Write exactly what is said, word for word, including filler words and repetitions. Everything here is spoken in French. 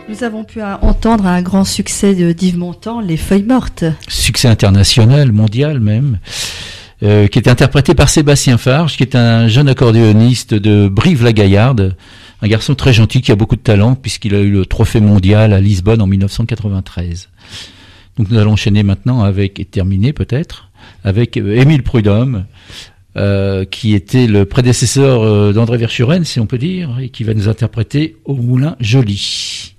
Nous avons pu entendre un grand succès de d'Yves Montand, Les Feuilles Mortes. Succès international, mondial même, euh, qui est interprété par Sébastien Farge, qui est un jeune accordéoniste de Brive-la-Gaillarde, un garçon très gentil qui a beaucoup de talent puisqu'il a eu le trophée mondial à Lisbonne en dix-neuf cent quatre-vingt-treize. Donc nous allons enchaîner maintenant avec, et terminer peut-être, avec Émile Prudhomme, euh, qui était le prédécesseur euh, d'André Verschuren, si on peut dire, et qui va nous interpréter Au Moulin Joli.